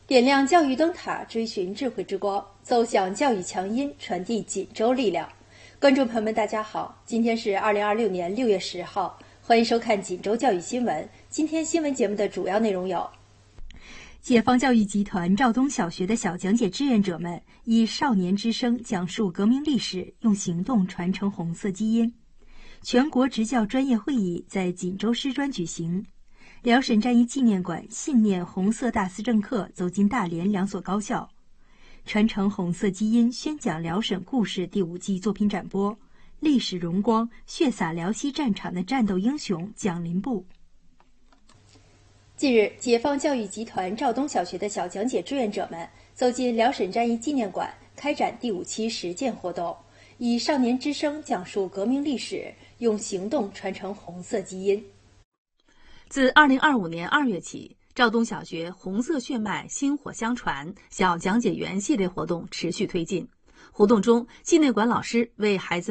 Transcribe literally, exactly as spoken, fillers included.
点亮教育灯塔，追寻智慧之光，奏响教育强音，传递锦州力量。观众朋友们，大家好，今天是二零二六年六月十号，欢迎收看锦州教育新闻。今天新闻节目的主要内容有：解放教育集团肇东小学的小讲解志愿者们以少年之声讲述革命历史，用行动传承红色基因。全国职教专业会议在锦州师专举行。辽沈战役纪念馆信念红色大思政课走进大连两所高校，传承红色基因宣讲辽沈故事第五季作品展播，历史荣光血洒辽西战场的战斗英雄蒋林部。近日，解放教育集团肇东小学的小讲解志愿者们走进辽沈战役纪念馆，开展第五期实践活动，以少年之声讲述革命历史，用行动传承红色基因。 自二零二五年二月起，肇东小学红色血脉薪火相传小讲解员系列活动持续推进。活动中，纪念馆老师为孩子